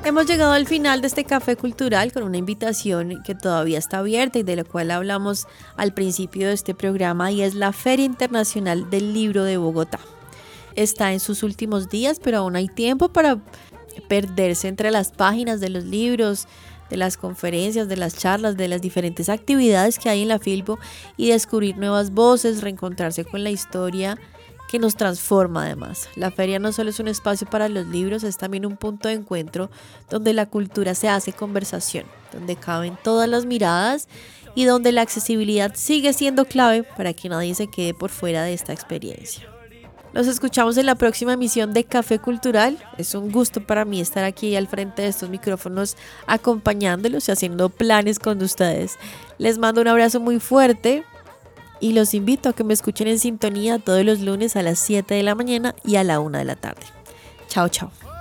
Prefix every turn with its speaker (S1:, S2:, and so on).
S1: Hemos llegado al final de este café cultural con una invitación que todavía está abierta y de la cual hablamos al principio de este programa, y es la Feria Internacional del Libro de Bogotá. Está en sus últimos días, pero aún hay tiempo para perderse entre las páginas de los libros, de las conferencias, de las charlas, de las diferentes actividades que hay en la Filbo y descubrir nuevas voces, reencontrarse con la historia que nos transforma además. La feria no solo es un espacio para los libros, es también un punto de encuentro donde la cultura se hace conversación, donde caben todas las miradas y donde la accesibilidad sigue siendo clave para que nadie se quede por fuera de esta experiencia. Nos escuchamos en la próxima emisión de Café Cultural. Es un gusto para mí estar aquí al frente de estos micrófonos acompañándolos y haciendo planes con ustedes. Les mando un abrazo muy fuerte y los invito a que me escuchen en sintonía todos los lunes a las 7 de la mañana y a la 1 de la tarde. Chao, chao.